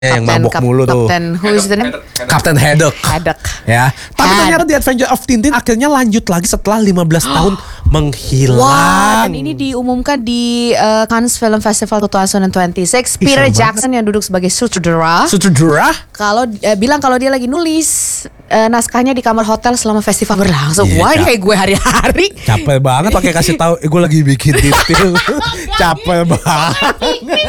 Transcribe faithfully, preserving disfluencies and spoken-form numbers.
yang mabok Kap- mulu tuh. Kapten who's the name? Kapten Haddock. Haddock. Ya. Tapi Had- ternyata The Adventure of Tintin akhirnya lanjut lagi setelah lima belas tahun menghilang. Wah, dan ini diumumkan di uh, Cannes Film Festival dua ribu dua puluh enam. Peter Ih, seru Jackson yang duduk sebagai sutradara Sutradara? kalau uh, bilang kalau dia lagi nulis uh, naskahnya di kamar hotel selama festival berlangsung. Iya, Wah, ini Kak. kayak gue hari-hari. Capek banget pakai kasih tahu, eh, gue lagi bikin titil. Capek banget.